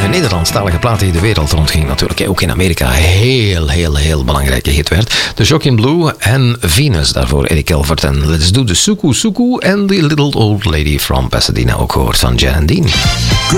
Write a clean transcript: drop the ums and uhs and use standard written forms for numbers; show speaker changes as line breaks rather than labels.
Nederlandstalige plaat die de wereld rondging natuurlijk. Ook in Amerika heel belangrijke hit werd. The Shocking Blue en Venus, daarvoor Eddie Calvert. En Let's Do the Suku Suku en The Little Old Lady from Pasadena, ook gehoord van Jan and Dean.